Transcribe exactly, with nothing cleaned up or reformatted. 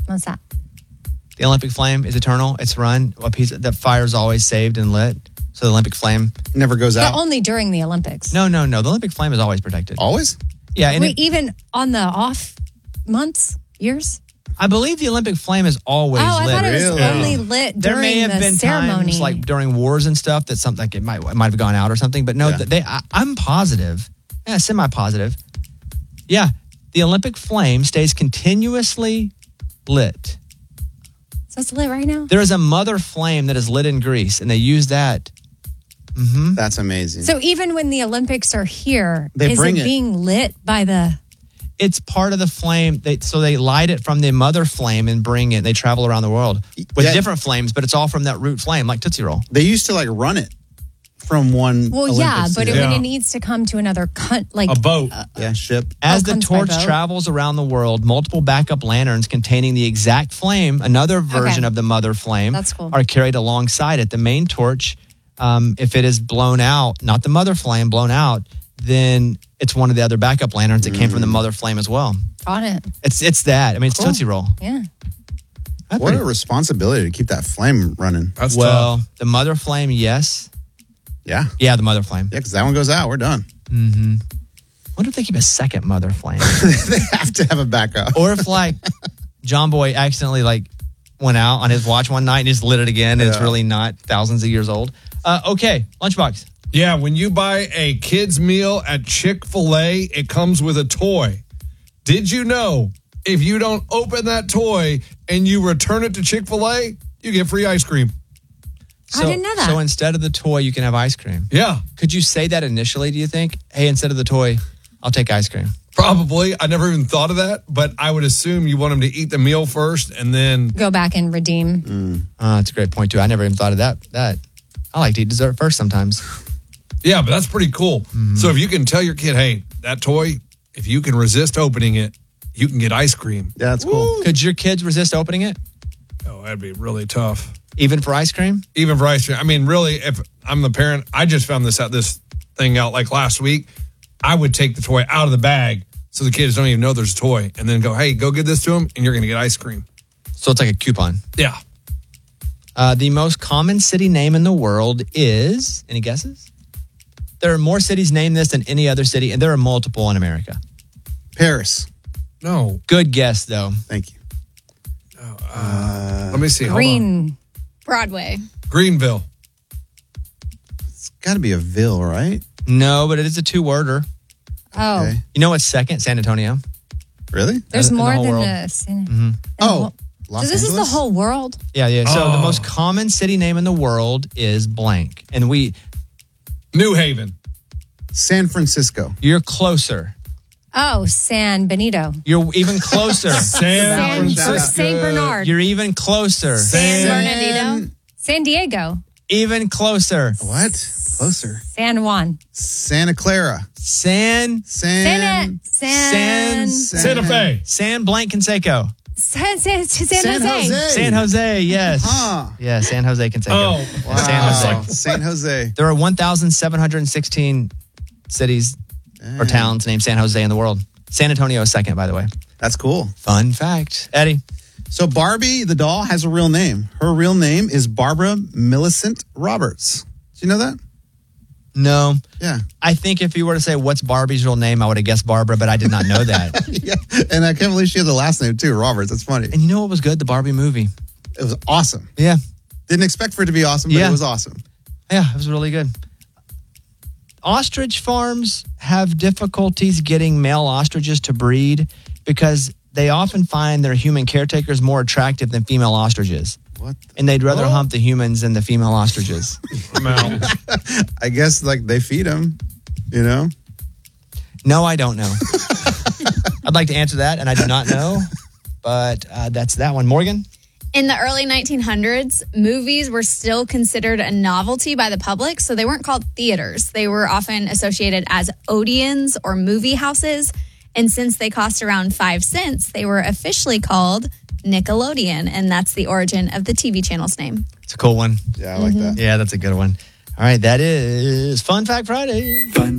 What's that? The Olympic flame is eternal. It's run. A piece of, the fire is always saved and lit. So the Olympic flame never goes But out. only during the Olympics. No, no, no. The Olympic flame is always protected. Always? Yeah. And Wait, it, even on the off months, years? I believe the Olympic flame is always Oh, I lit. thought it was Really? only lit There during may have the been ceremony. times, like during wars and stuff, that something like it might it might have gone out or something. But no, Yeah. they. I, I'm positive. Yeah, semi-positive. Yeah, the Olympic flame stays continuously lit. So it's lit right now? There is a mother flame that is lit in Greece, and they use that. Mm-hmm. That's amazing. So even when the Olympics are here, They is bring it, it. being lit by the... It's part of the flame. They, so they light it from the mother flame and bring it. They travel around the world with Yeah. different flames, but it's all from that root flame, like Tootsie Roll. They used to like run it from one. Well, Olympics yeah, to but the it, other. when Yeah. it needs to come to another, con- like... A boat. yeah, ship. As Oh, the comes by torch boat? travels around the world, multiple backup lanterns containing the exact flame, another version Okay. of the mother flame, That's cool. are carried alongside it. The main torch, um, if it is blown out, not the mother flame blown out, then it's one of the other backup lanterns that came from the mother flame as well. Got it. It's it's that. I mean, it's Cool. Tootsie Roll. Yeah. That's What pretty- a responsibility to keep that flame running. That's well, tough. the mother flame, yes. Yeah. Yeah, the mother flame. Yeah, because that one goes out. We're done. Mm-hmm. What if they keep a second mother flame? They have to have a backup. Or if like John Boy accidentally like went out on his watch one night and just lit it again and it's Yeah. really not thousands of years old. Uh, okay, Lunchbox. Yeah, when you buy a kid's meal at Chick-fil-A, it comes with a toy. Did you know if you don't open that toy and you return it to Chick-fil-A, you get free ice cream? I didn't know that. So instead of the toy, you can have ice cream. Yeah, Could you say that initially, do you think? Hey, instead of the toy, I'll take ice cream. probably. I never even thought of that, but I would assume you want them to eat the meal first and then... Go back and redeem. Uh, that's a great point, too. I never even thought of that. That I like to eat dessert first sometimes. Yeah, but that's pretty cool. So if you can tell your kid, hey, that toy, if you can resist opening it, you can get ice cream. Yeah, that's cool. Could your kids resist opening it, Oh, that'd be really tough. even for ice cream? Even for ice cream. I mean, really, if I'm the parent, I just found this out, this thing out like last week. I would take the toy out of the bag so the kids don't even know there's a toy and then go, hey, go get this to them and you're going to get ice cream. So it's like a coupon. Yeah. Uh, the most common city name in the world is, any guesses? There are more cities named this than any other city, and there are multiple in America. Paris. No. Good guess, though. Thank you. Let me see. Hold on. Green. Broadway. Greenville. It's got to be a Ville, right? No, but it is a two-worder. Oh. Okay. You know what's second? San Antonio. Really? There's In the more whole than world. a... Sin- Mm-hmm. Oh, So Los this is the Angeles? whole world? Yeah, yeah. So Oh. the most common city name in the world is blank. And we, New Haven. San Francisco. you're closer. Oh, San Benito. You're even closer. San San, Francisco. Saint Bernard. You're even closer. San San- Bernardino. San Diego. Even closer. What? Closer. San Juan. Santa Clara. San, San. San... San... San- Santa Fe. San Blanc Conseco. San, San, San, San Jose. Jose. San Jose, yes. Huh. Yeah, San Jose Conseco. Oh, Wow. San Jose. San Jose. There are one thousand seven hundred sixteen cities or towns named San Jose in the world. San Antonio is second, by the way. That's cool. Fun fact. Eddie. So Barbie, the doll, has a real name. Her real name is Barbara Millicent Roberts. Do you know that? No. Yeah. I think if you were to say, what's Barbie's real name, I would have guessed Barbara, but I did not know that. Yeah. And I can't believe she has a last name too, Roberts. That's funny. And you know what was good? The Barbie movie. It was awesome. Yeah. Didn't expect for it to be awesome, but Yeah. it was awesome. Yeah, it was really good. Ostrich farms have difficulties getting male ostriches to breed because they often find their human caretakers more attractive than female ostriches. What? And they'd rather Oh. hump the humans than the female ostriches. I'm out. I guess like they feed them, you know? No, I don't know. I'd like to answer that, and I do not know. But uh, that's that one. Morgan? In the early nineteen hundreds, movies were still considered a novelty by the public, so they weren't called theaters. They were often associated as Odeons or movie houses. And since they cost around five cents, they were officially called Nickelodeon. And that's the origin of the T V channel's name. It's a cool one. Yeah, I like that. Yeah, that's a good one. All right, that is Fun Fact Friday. Fun